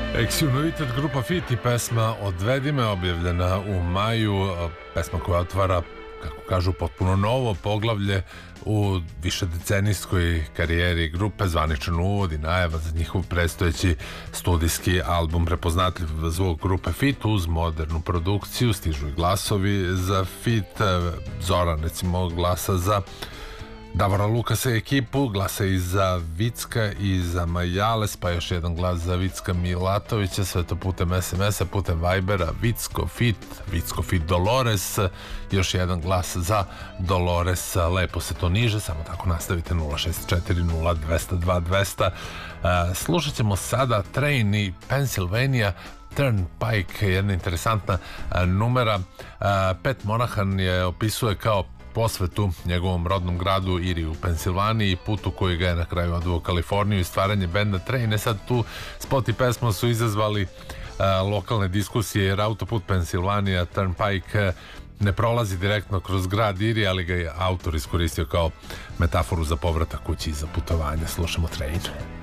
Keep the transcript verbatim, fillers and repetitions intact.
Ex-United grupa Fit i pesma Odvedi me, objavljena u maju, pesma koja otvara, kako kažu, potpuno novo poglavlje u višedecenijskoj karijeri grupe, zvaničan uvod i najava za njihov predstojeći studijski album. Prepoznatljiv zvuk grupe Fit uz modernu produkciju, stižu i glasovi za Fit. Zoran, recimo, glasa za Davora Lukasa i ekipu, glasa i za Vicka i za Majales, pa još jedan glas za Vicka Milatovića, sve to putem es em es-a, putem Vibera. Vicko Fit, Vicko Fit Dolores, još jedan glas za Dolores. Lepo se to niže, samo tako nastavite. Nula šest četiri nula dvesta dva dvesta. Slušat ćemo sada Train i Pennsylvania Turnpike, jedna interesantna numera. Pat Monahan je opisuje kao posvetu njegovom rodnom gradu Iri u Pensilvaniji, putu koji ga je na kraju odveo u Kaliforniju i stvaranje benda Train. Sad tu spot i pesma su izazvali a, lokalne diskusije, jer autoput Pensilvanija Turnpike ne prolazi direktno kroz grad Iri, ali ga je autor iskoristio kao metaforu za povratak kući i za putovanje. Slušamo Train.